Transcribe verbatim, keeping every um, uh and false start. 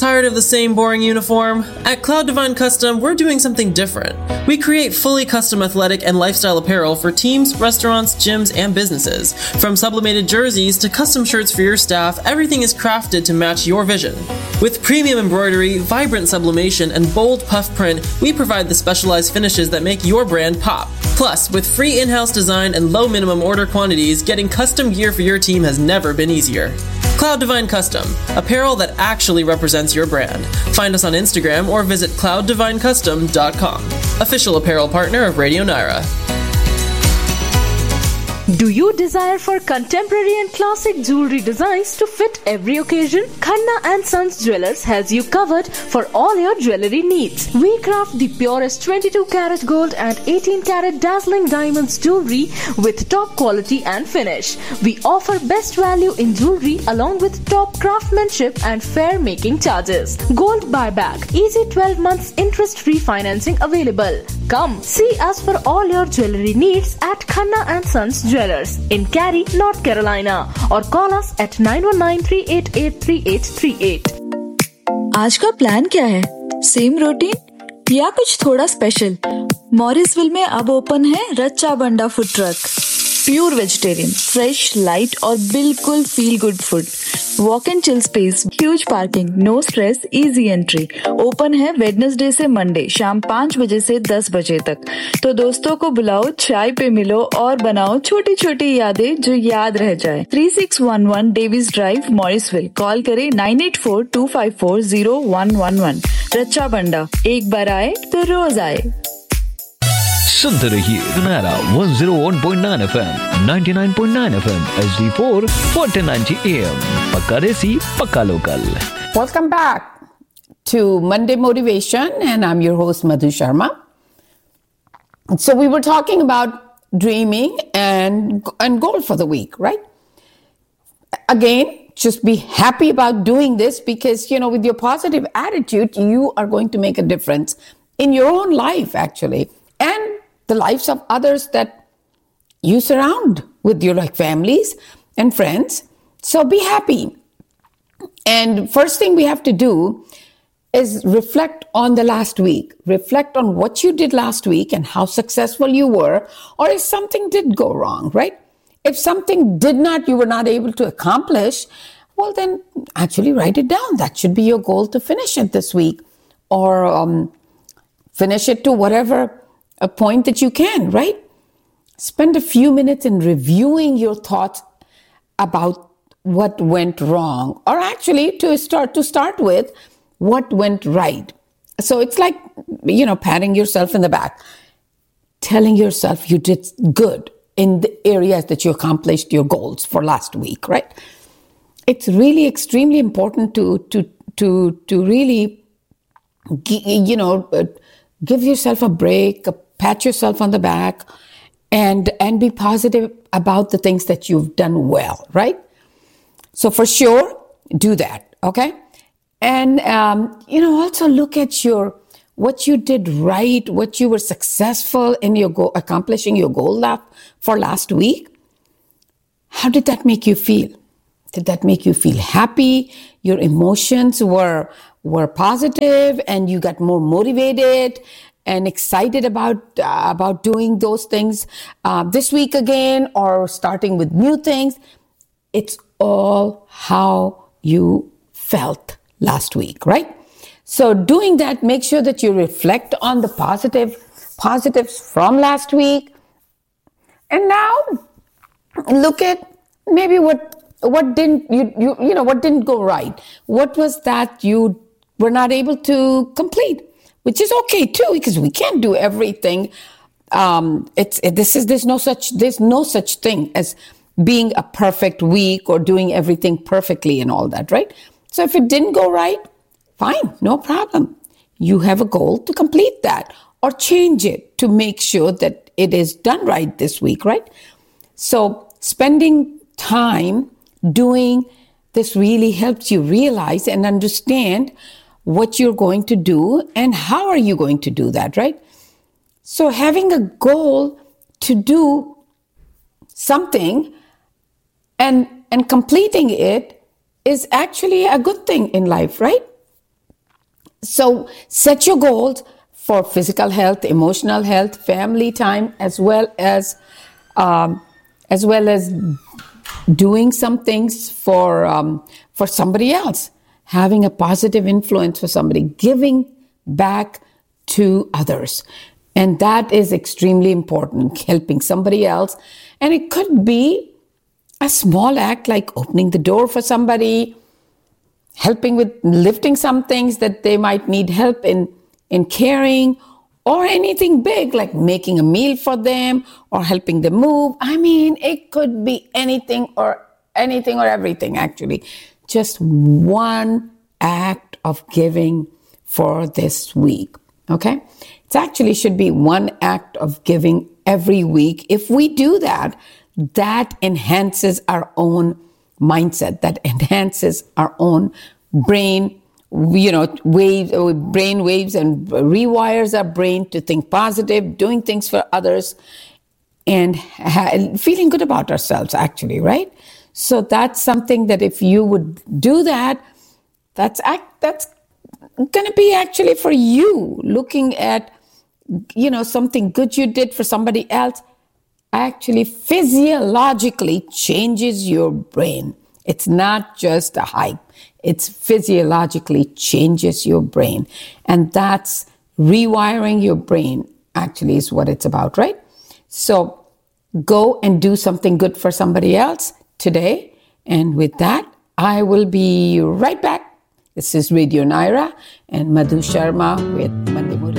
Tired of the same boring uniform? At Cloud Divine Custom, we're doing something different. We create fully custom athletic and lifestyle apparel for teams, restaurants, gyms, and businesses. From sublimated jerseys to custom shirts for your staff, everything is crafted to match your vision. With premium embroidery, vibrant sublimation, and bold puff print, we provide the specialized finishes that make your brand pop. Plus, with free in-house design and low minimum order quantities, getting custom gear for your team has never been easier. Cloud Divine Custom, apparel that actually represents your brand. Find us on Instagram or visit cloud divine custom dot com. Official apparel partner of Radio Naira. Do you desire for contemporary and classic jewelry designs to fit every occasion? Khanna and Sons Jewelers has you covered for all your jewelry needs. We craft the purest twenty-two karat gold and eighteen karat dazzling diamonds jewelry with top quality and finish. We offer best value in jewelry along with top craftsmanship and fair making charges. Gold buyback, easy twelve months interest-free financing available. Come see us for all your jewelry needs at Khanna and Sons Jewelers in Cary, North Carolina, or call us at nine one nine, three eight eight, three eight three eight. आज का plan क्या है? Same routine या कुछ थोड़ा special? Morrisville में अब open है रच्चा बंडा food truck. Pure vegetarian, fresh, light और बिल्कुल feel good food. Walk and chill space, huge parking, no stress, easy entry. Open है वेडनेसडे से मंडे शाम पाँच बजे से दस बजे तक. तो दोस्तों को बुलाओ, चाय पे मिलो और बनाओ छोटी छोटी यादें जो याद रह जाए. Three six one one Davis drive, Morrisville. Call करें nine eight four to five four zero one one one. रच्चा बंडा, एक बार आए तो रोज आए. सुनते रहिए Naira one zero one point nine F M, ninety nine point nine F M, H D four, fourteen ninety A M. पक्का देसी, पक्का local. Welcome back to Monday Motivation, and I'm your host Madhu Sharma. So we were talking about dreaming and and goal for the week, right? Again, just be happy about doing this because, you know, with your positive attitude, you are going to make a difference in your own life, actually, and the lives of others that you surround with your like families and friends. So be happy. And first thing we have to do is reflect on the last week. Reflect on what you did last week and how successful you were, or if something did go wrong, right? If something did not, you were not able to accomplish, well, then actually write it down. That should be your goal, to finish it this week, or um, finish it to whatever a point that you can, right? Spend a few minutes in reviewing your thoughts about what went wrong, or actually to start to start with what went right. So it's like, you know, patting yourself in the back, telling yourself you did good in the areas that you accomplished your goals for last week, right? It's really extremely important to to to to really, you know, give yourself a break, pat yourself on the back, and and be positive about the things that you've done well, right? So for sure, do that, okay? And, um, you know, also look at your, what you did right, what you were successful in your goal, accomplishing your goal last, for last week. How did that make you feel? Did that make you feel happy? Your emotions were, were positive and you got more motivated and excited about, uh, about doing those things uh, this week again, or starting with new things. It's all how you felt last week, right? So doing that, make sure that you reflect on the positive positives from last week. And now look at maybe what what didn't you you you know what didn't go right. What was that you were not able to complete? Which is okay too, because we can't do everything. Um, it's it, this is there's no such there's no such thing as being a perfect week or doing everything perfectly and all that, right? So if it didn't go right, fine, no problem. You have a goal to complete that or change it to make sure that it is done right this week, right? So spending time doing this really helps you realize and understand what you're going to do and how are you going to do that, right? So having a goal to do something and and completing it is actually a good thing in life, right? So set your goals for physical health, emotional health, family time, as well as um, as well as doing some things for um, for somebody else, having a positive influence for somebody, giving back to others. And that is extremely important, helping somebody else. And it could be a small act like opening the door for somebody, helping with lifting some things that they might need help in, in carrying, or anything big like making a meal for them or helping them move. I mean, it could be anything or anything or everything, actually. Just one act of giving for this week, okay? It actually should be one act of giving every week. If we do that, that enhances our own mindset, that enhances our own brain, you know, waves, brain waves, and rewires our brain to think positive, doing things for others, and ha- feeling good about ourselves, actually, right? So that's something that if you would do that, that's act, that's going to be actually for you, looking at, you know, something good you did for somebody else, actually physiologically changes your brain. It's not just a hype. It's physiologically changes your brain. And that's rewiring your brain, actually, is what it's about, right? So go and do something good for somebody else today. And with that, I will be right back. This is Radio Naira and Madhu Sharma with Monday Motivation.